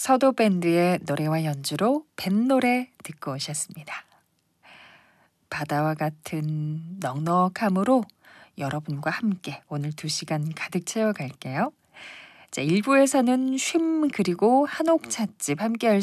서도 밴드의 노래와 연주로 뱃노래 듣고 오셨습니다. 바다와 같은 넉넉함으로 여러분과 함께 오늘 2시간 가득 채워갈게요. 자, 1부에서는 쉼 그리고 한옥 찻집 함께 할